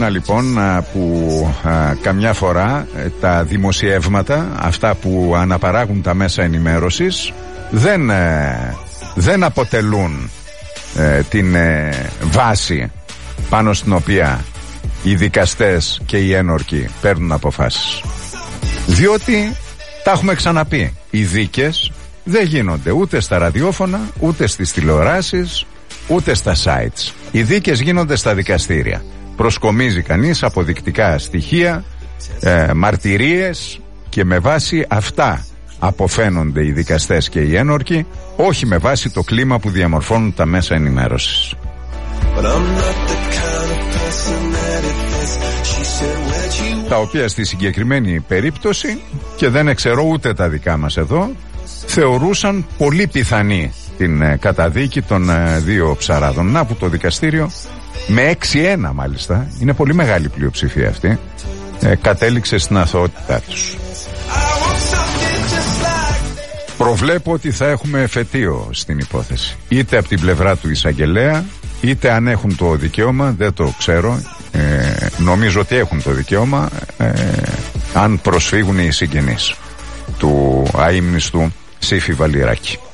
έξυπνα λοιπόν που καμιά φορά τα δημοσιεύματα, αυτά που αναπαράγουν τα μέσα ενημέρωσης, δεν αποτελούν την βάση πάνω στην οποία οι δικαστές και οι ένορκοι παίρνουν αποφάσεις. Διότι τα έχουμε ξαναπεί, οι δίκες δεν γίνονται ούτε στα ραδιόφωνα, ούτε στις τηλεοράσεις, ούτε στα sites. Οι δίκες γίνονται στα δικαστήρια. Προσκομίζει κανείς αποδεικτικά στοιχεία, μαρτυρίες, και με βάση αυτά αποφαίνονται οι δικαστές και οι ένορκοι, όχι με βάση το κλίμα που διαμορφώνουν τα μέσα ενημέρωσης. Τα οποία στη συγκεκριμένη περίπτωση, και δεν εξαιρώ ούτε τα δικά μας εδώ, θεωρούσαν πολύ πιθανή την καταδίκη των δύο ψαράδων. Να που το δικαστήριο με 6-1 μάλιστα, είναι πολύ μεγάλη πλειοψηφία αυτή, κατέληξε στην αθωότητά τους. Προβλέπω ότι θα έχουμε εφετείο στην υπόθεση, είτε από την πλευρά του εισαγγελέα, είτε αν έχουν το δικαίωμα, δεν το ξέρω, νομίζω ότι έχουν το δικαίωμα, αν προσφύγουν οι συγγενείς του αείμνηστου Σύφη Βαλιράκη.